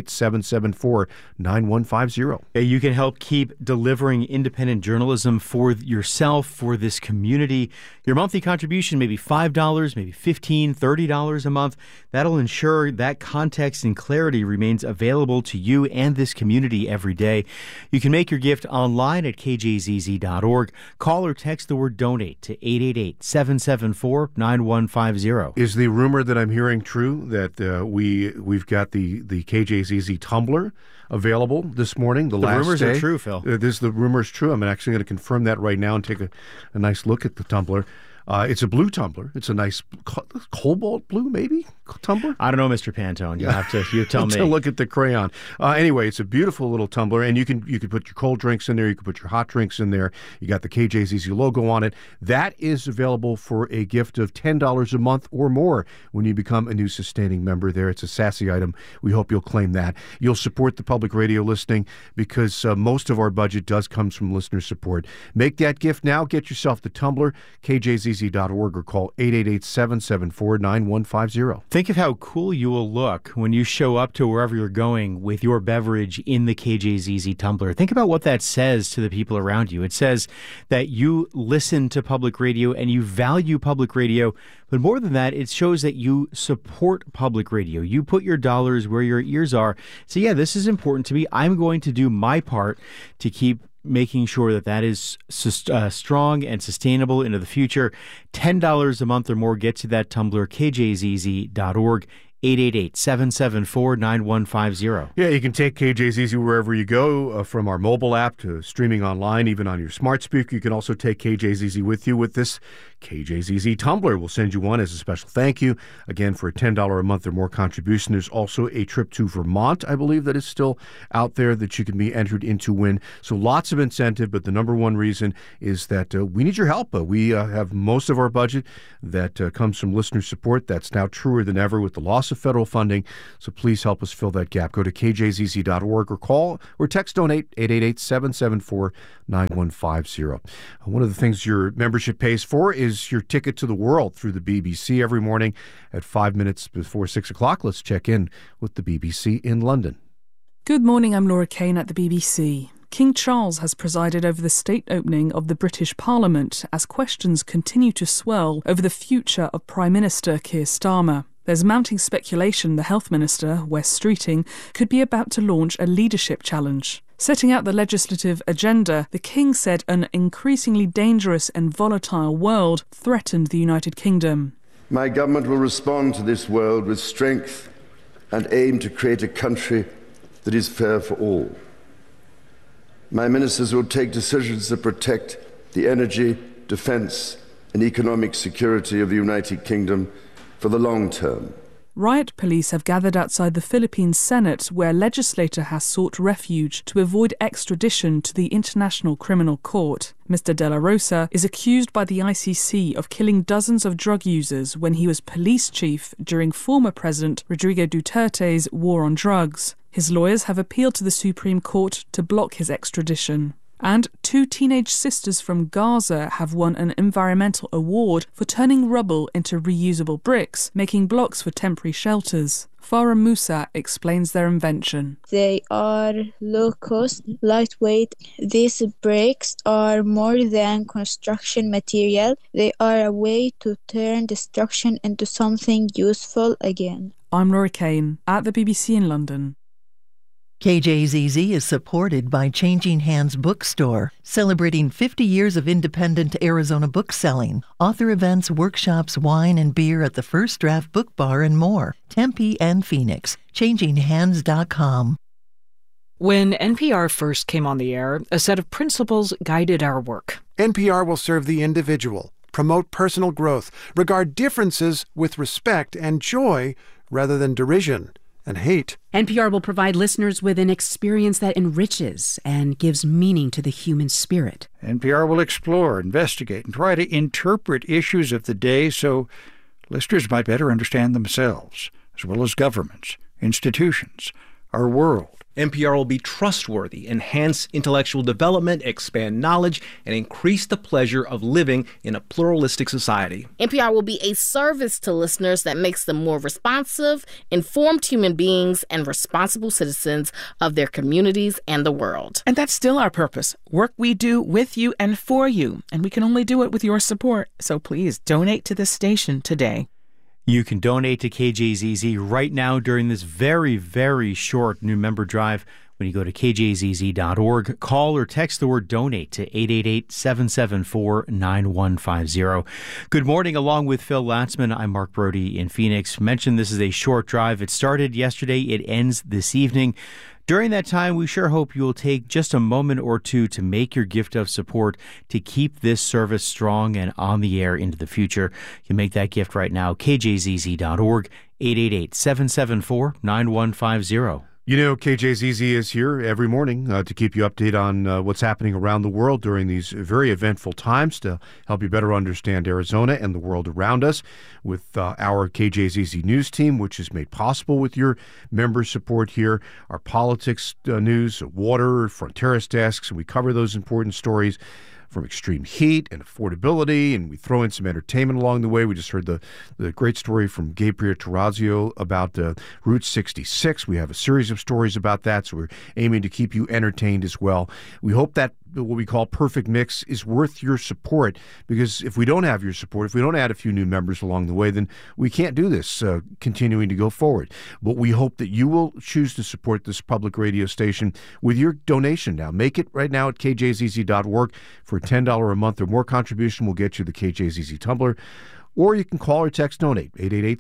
888-774-9150. You can help keep delivering independent journalism for yourself, for this community. Your monthly contribution may be $5, maybe $15, $30 a month. That'll ensure that context and clarity remains available to you and this community every day. You can make your gift online at kjzz.org. Call or text the word donate to 888-774-9150. Is the rumor that I'm hearing true that we've got the KJZZ Tumbler available this morning? The last rumors day. Are true, Phil. The rumor is true. I'm actually going to confirm that right now and take a nice look at the tumbler. It's a blue tumbler. It's a nice cobalt blue, maybe, tumbler? I don't know, Mr. Pantone. You'll have to tell me. To look at the crayon. Anyway, it's a beautiful little tumbler, and you can put your cold drinks in there. You can put your hot drinks in there. You got the KJZZ logo on it. That is available for a gift of $10 a month or more when you become a new sustaining member there. It's a sassy item. We hope you'll claim that. You'll support the public radio listening because most of our budget does come from listener support. Make that gift now. Get yourself the tumbler, KJZZ.org, or call 888-774-9150. Think of how cool you will look when you show up to wherever you're going with your beverage in the KJZZ tumbler. Think about what that says to the people around you. It says that you listen to public radio and you value public radio, but more than that, it shows that you support public radio. You put your dollars where your ears are. So yeah, this is important to me. I'm going to do my part to keep making sure that is strong and sustainable into the future. $10 a month or more gets you that tumbler, kjzz.org, 888-774-9150. Yeah, you can take KJZZ wherever you go, from our mobile app to streaming online, even on your smart speaker. You can also take KJZZ with you with this KJZZ tumbler. We'll send you one as a special thank you. Again, for a $10 a month or more contribution. There's also a trip to Vermont, I believe, that is still out there that you can be entered in to win. So lots of incentive, but the number one reason is that we need your help. We have most of our budget that comes from listener support. That's now truer than ever with the loss of federal funding. So please help us fill that gap. Go to kjzz.org or call or text donate 888-774-9150. One of the things your membership pays for is your ticket to the world through the BBC every morning at 5 minutes before 6 o'clock. Let's check in with the BBC in London. Good morning, I'm Laura Kane at the BBC. King Charles has presided over the state opening of the British Parliament as questions continue to swell over the future of Prime Minister Keir Starmer. There's mounting speculation the Health Minister, Wes Streeting, could be about to launch a leadership challenge. Setting out the legislative agenda, the King said an increasingly dangerous and volatile world threatened the United Kingdom. My government will respond to this world with strength and aim to create a country that is fair for all. My ministers will take decisions that protect the energy, defence and economic security of the United Kingdom for the long term. Riot police have gathered outside the Philippine Senate, where a legislator has sought refuge to avoid extradition to the International Criminal Court. Mr. De La Rosa is accused by the ICC of killing dozens of drug users when he was police chief during former President Rodrigo Duterte's war on drugs. His lawyers have appealed to the Supreme Court to block his extradition. And 2 teenage sisters from Gaza have won an environmental award for turning rubble into reusable bricks, making blocks for temporary shelters. Farah Musa explains their invention. They are low-cost, lightweight. These bricks are more than construction material. They are a way to turn destruction into something useful again. I'm Laura Kane at the BBC in London. KJZZ is supported by Changing Hands Bookstore, celebrating 50 years of independent Arizona book selling, author events, workshops, wine and beer at the First Draft Book Bar and more. Tempe and Phoenix. ChangingHands.com. When NPR first came on the air, a set of principles guided our work. NPR will serve the individual, promote personal growth, regard differences with respect and joy rather than derision and hate. NPR will provide listeners with an experience that enriches and gives meaning to the human spirit. NPR will explore, investigate, and try to interpret issues of the day so listeners might better understand themselves, as well as governments, institutions, our world. NPR will be trustworthy, enhance intellectual development, expand knowledge, and increase the pleasure of living in a pluralistic society. NPR will be a service to listeners that makes them more responsive, informed human beings, and responsible citizens of their communities and the world. And that's still our purpose. Work we do with you and for you. And we can only do it with your support. So please donate to this station today. You can donate to KJZZ right now during this very, very short new member drive when you go to kjzz.org. Call or text the word donate to 888-774-9150. Good morning. Along with Phil Latzman, I'm Mark Brody in Phoenix. Mentioned this is a short drive. It started yesterday. It ends this evening. During that time, we sure hope you will take just a moment or two to make your gift of support to keep this service strong and on the air into the future. You can make that gift right now, kjzz.org, 888-774-9150. You know, KJZZ is here every morning to keep you updated on what's happening around the world during these very eventful times to help you better understand Arizona and the world around us with our KJZZ news team, which is made possible with your member support here, our politics news, water, Fronteras desks, and we cover those important stories from extreme heat and affordability, and we throw in some entertainment along the way. We just heard the great story from Gabriel Terrazio about Route 66. We have a series of stories about that, so we're aiming to keep you entertained as well. We hope that what we call Perfect Mix is worth your support, because if we don't have your support, if we don't add a few new members along the way, then we can't do this continuing to go forward. But we hope that you will choose to support this public radio station with your donation now. Make it right now at kjzz.org. For $10 a month or more contribution, we'll get you the KJZZ tumbler. or you can call or text donate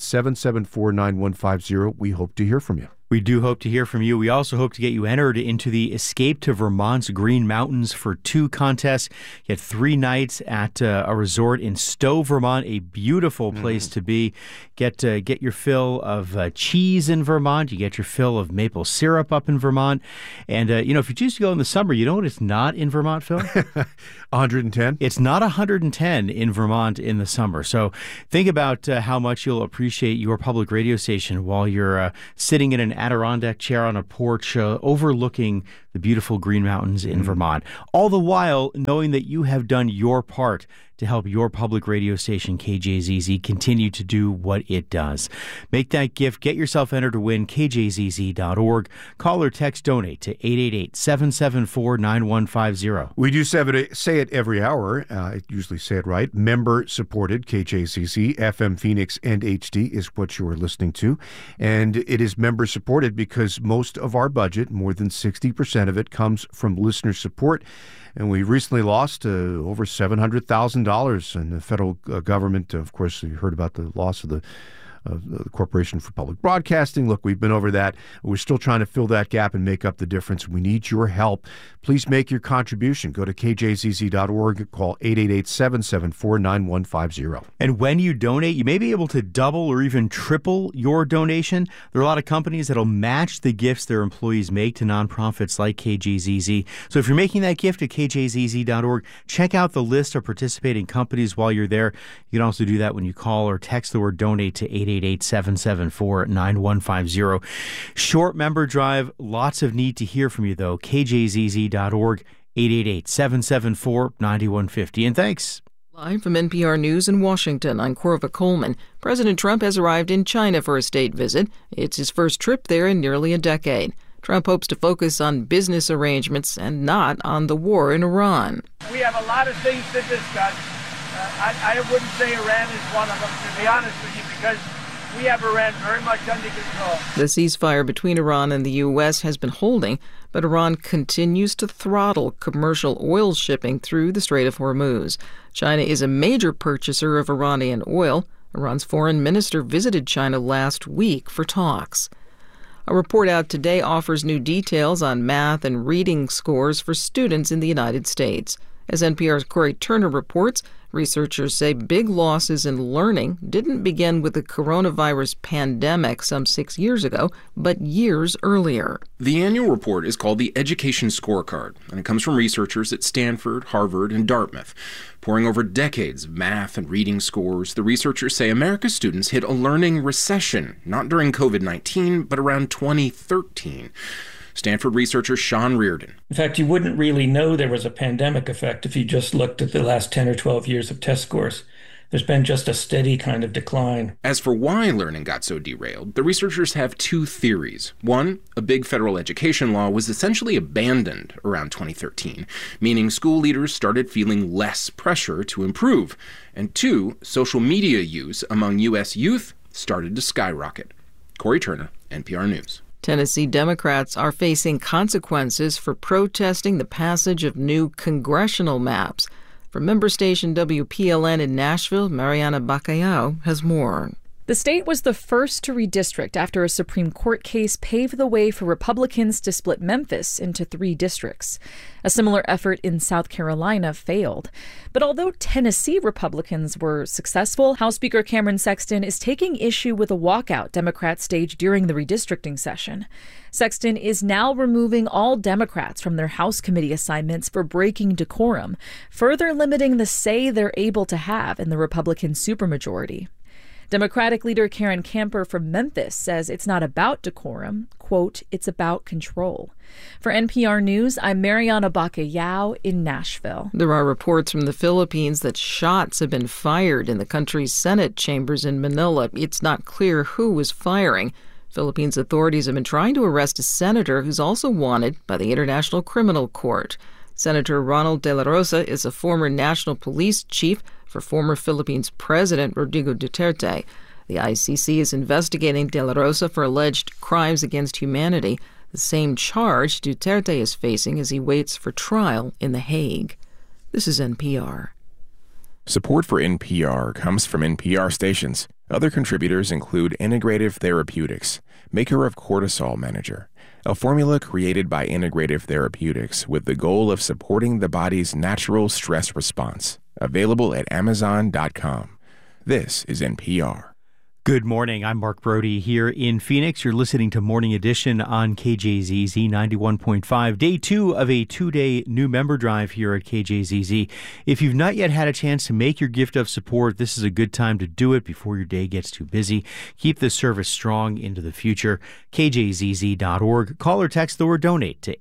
888-774-9150. We hope to hear from you. We do hope to hear from you. We also hope to get you entered into the Escape to Vermont's Green Mountains for 2 contest. You had 3 nights at a resort in Stowe, Vermont, a beautiful place to be. Get your fill of cheese in Vermont. You get your fill of maple syrup up in Vermont. And, if you choose to go in the summer, you know what it's not in Vermont, Phil? 110? It's not 110 in Vermont in the summer. So think about how much you'll appreciate your public radio station while you're sitting in an Adirondack chair on a porch overlooking the beautiful Green Mountains in Vermont, all the while knowing that you have done your part to help your public radio station, KJZZ, continue to do what it does. Make that gift. Get yourself entered to win, kjzz.org. Call or text donate to 888-774-9150. We do say it every hour. I usually say it right. Member-supported KJZZ, FM Phoenix, and HD is what you are listening to. And it is member-supported because most of our budget, more than 60% of it, comes from listener support. And we recently lost over $700,000 in the federal government. Of course, you heard about the loss of the Corporation for Public Broadcasting. Look, we've been over that. We're still trying to fill that gap and make up the difference. We need your help. Please make your contribution. Go to kjzz.org. Call 888-774-9150. And when you donate, you may be able to double or even triple your donation. There are a lot of companies that'll match the gifts their employees make to nonprofits like KJZZ. So if you're making that gift at kjzz.org, check out the list of participating companies while you're there. You can also do that when you call or text the word donate to 888-774-9150. Short member drive. Lots of need to hear from you, though. KJZZ.org, 888-774-9150. And thanks. Live from NPR News in Washington, I'm Corva Coleman. President Trump has arrived in China for a state visit. It's his first trip there in nearly a decade. Trump hopes to focus on business arrangements and not on the war in Iran. We have a lot of things to discuss. I wouldn't say Iran is one of them, to be honest with you, because we have Iran very much under control. The ceasefire between Iran and the U.S. has been holding, but Iran continues to throttle commercial oil shipping through the Strait of Hormuz. China is a major purchaser of Iranian oil. Iran's foreign minister visited China last week for talks. A report out today offers new details on math and reading scores for students in the United States. As NPR's Corey Turner reports, researchers say big losses in learning didn't begin with the coronavirus pandemic some 6 years ago, but years earlier. The annual report is called the Education Scorecard, and it comes from researchers at Stanford, Harvard, and Dartmouth. Poring over decades of math and reading scores, the researchers say America's students hit a learning recession, not during COVID-19, but around 2013. Stanford researcher Sean Reardon. In fact, you wouldn't really know there was a pandemic effect if you just looked at the last 10 or 12 years of test scores. There's been just a steady kind of decline. As for why learning got so derailed, the researchers have 2 theories. One, a big federal education law was essentially abandoned around 2013, meaning school leaders started feeling less pressure to improve. And 2, social media use among U.S. youth started to skyrocket. Corey Turner, NPR News. Tennessee Democrats are facing consequences for protesting the passage of new congressional maps. From member station WPLN in Nashville, Mariana Bacallao has more. The state was the first to redistrict after a Supreme Court case paved the way for Republicans to split Memphis into 3 districts. A similar effort in South Carolina failed. But although Tennessee Republicans were successful, House Speaker Cameron Sexton is taking issue with a walkout Democrats staged during the redistricting session. Sexton is now removing all Democrats from their House committee assignments for breaking decorum, further limiting the say they're able to have in the Republican supermajority. Democratic leader Karen Camper from Memphis says it's not about decorum. Quote, it's about control. For NPR News, I'm Mariana Bacallao in Nashville. There are reports from the Philippines that shots have been fired in the country's Senate chambers in Manila. It's not clear who was firing. Philippines authorities have been trying to arrest a senator who's also wanted by the International Criminal Court. Senator Ronald De La Rosa is a former national police chief for former Philippines President Rodrigo Duterte. The ICC is investigating De La Rosa for alleged crimes against humanity, the same charge Duterte is facing as he waits for trial in The Hague. This is NPR. Support for NPR comes from NPR stations. Other contributors include Integrative Therapeutics, maker of Cortisol Manager, a formula created by Integrative Therapeutics with the goal of supporting the body's natural stress response. Available at Amazon.com. This is NPR. Good morning. I'm Mark Brody here in Phoenix. You're listening to Morning Edition on KJZZ 91.5. Day 2 of a 2-day new member drive here at KJZZ. If you've not yet had a chance to make your gift of support, this is a good time to do it before your day gets too busy. Keep this service strong into the future. KJZZ.org. Call or text the word donate to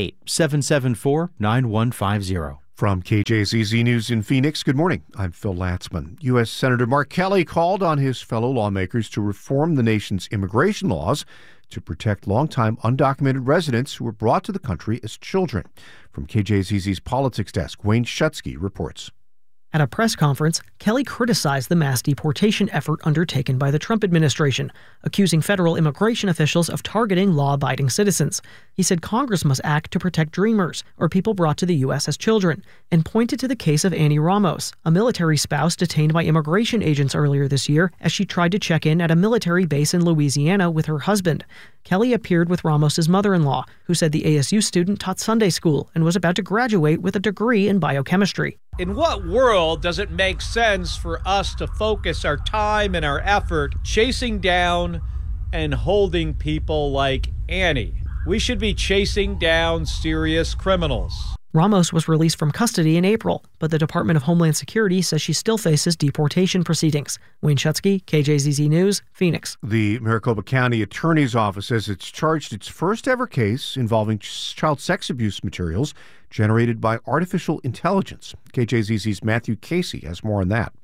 888-774-9150. From KJZZ News in Phoenix, good morning. I'm Phil Latzman. U.S. Senator Mark Kelly called on his fellow lawmakers to reform the nation's immigration laws to protect longtime undocumented residents who were brought to the country as children. From KJZZ's Politics Desk, Wayne Shutsky reports. At a press conference, Kelly criticized the mass deportation effort undertaken by the Trump administration, accusing federal immigration officials of targeting law-abiding citizens. He said Congress must act to protect dreamers, or people brought to the U.S. as children, and pointed to the case of Annie Ramos, a military spouse detained by immigration agents earlier this year as she tried to check in at a military base in Louisiana with her husband. Kelly appeared with Ramos's mother-in-law, who said the ASU student taught Sunday school and was about to graduate with a degree in biochemistry. In what world does it make sense for us to focus our time and our effort chasing down and holding people like Annie? We should be chasing down serious criminals. Ramos was released from custody in April, but the Department of Homeland Security says she still faces deportation proceedings. Wayne Shutsky, KJZZ News, Phoenix. The Maricopa County Attorney's Office says it's charged its first ever case involving child sex abuse materials generated by artificial intelligence. KJZZ's Matthew Casey has more on that.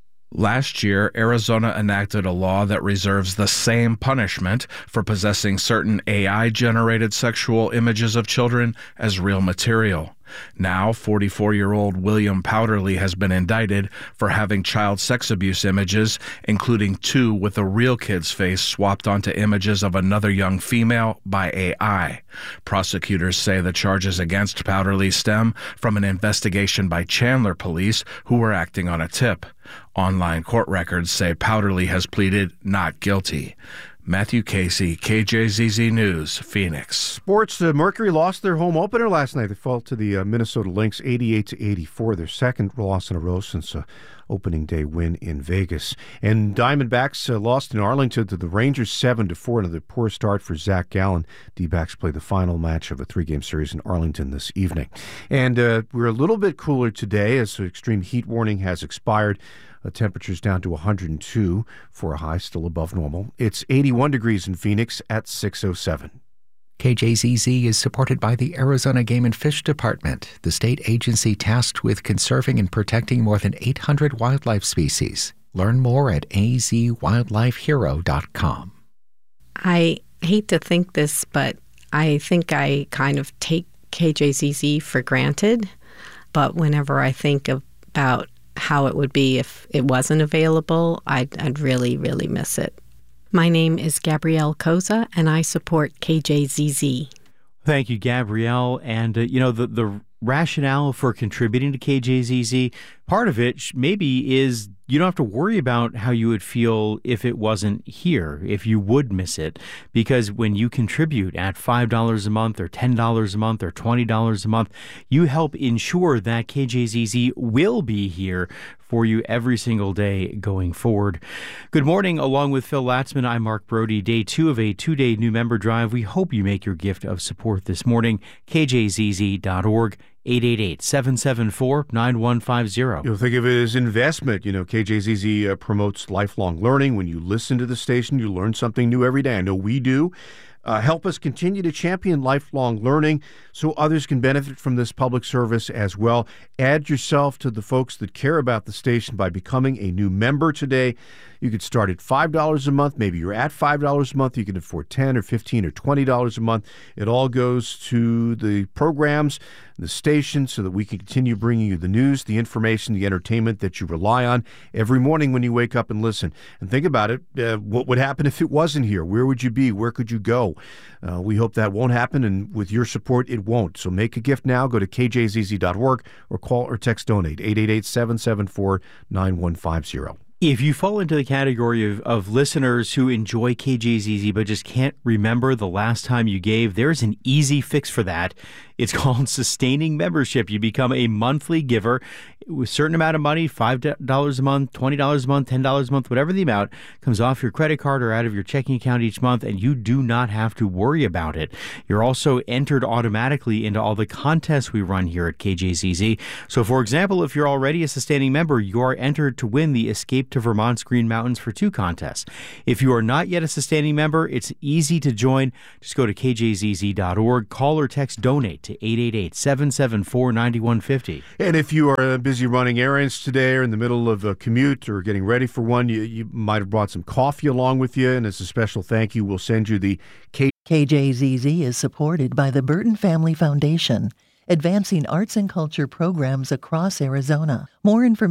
Last year, Arizona enacted a law that reserves the same punishment for possessing certain AI-generated sexual images of children as real material. Now, 44-year-old William Powderly has been indicted for having child sex abuse images, including 2 with a real kid's face swapped onto images of another young female by AI. Prosecutors say the charges against Powderly stem from an investigation by Chandler police who were acting on a tip. Online court records say Powderly has pleaded not guilty. Matthew Casey, KJZZ News, Phoenix. Sports, the Mercury lost their home opener last night. They fell to the Minnesota Lynx 88-84, their second loss in a row since opening day win in Vegas. And Diamondbacks lost in Arlington to the Rangers 7-4, another poor start for Zach Gallen. D-backs play the final match of a 3-game series in Arlington this evening. And we're a little bit cooler today as the extreme heat warning has expired. Temperatures down to 102 for a high, still above normal. It's 81 degrees in Phoenix at 6:07. KJZZ is supported by the Arizona Game and Fish Department, the state agency tasked with conserving and protecting more than 800 wildlife species. Learn more at azwildlifehero.com. I hate to think this, but I think I kind of take KJZZ for granted. But whenever I think about how it would be if it wasn't available, I'd really, really miss it. My name is Gabrielle Koza, and I support KJZZ. Thank you, Gabrielle. And, the rationale for contributing to KJZZ, part of it maybe is you don't have to worry about how you would feel if it wasn't here, if you would miss it. Because when you contribute at $5 a month or $10 a month or $20 a month, you help ensure that KJZZ will be here for you every single day going forward. Good morning. Along with Phil Latzman, I'm Mark Brody. Day 2 of a 2-day new member drive. We hope you make your gift of support this morning. KJZZ.org. 888-774-9150. You'll think of it as investment. KJZZ promotes lifelong learning. When you listen to the station, you learn something new every day. I know we do. Help us continue to champion lifelong learning so others can benefit from this public service as well. Add yourself to the folks that care about the station by becoming a new member today. You could start at $5 a month. Maybe you're at $5 a month. You can afford $10 or $15 or $20 a month. It all goes to the programs, the station, so that we can continue bringing you the news, the information, the entertainment that you rely on every morning when you wake up and listen. And think about it. What would happen if it wasn't here? Where would you be? Where could you go? We hope that won't happen, and with your support, it won't. So make a gift now. Go to kjzz.org or call or text donate 888-774-9150. If you fall into the category of listeners who enjoy KJZZ but just can't remember the last time you gave, there's an easy fix for that. It's called sustaining membership. You become a monthly giver with a certain amount of money, $5 a month, $20 a month, $10 a month, whatever the amount comes off your credit card or out of your checking account each month, and you do not have to worry about it. You're also entered automatically into all the contests we run here at KJZZ. So, for example, if you're already a sustaining member, you are entered to win the Escape to Vermont's Green Mountains for 2 contest. If you are not yet a sustaining member, it's easy to join. Just go to kjzz.org, call or text donate to 888-774-9150. And if you are busy running errands today or in the middle of a commute or getting ready for one, you might have brought some coffee along with you, and as a special thank you, we'll send you the KJZZ is supported by the Burton Family Foundation, advancing arts and culture programs across Arizona. More information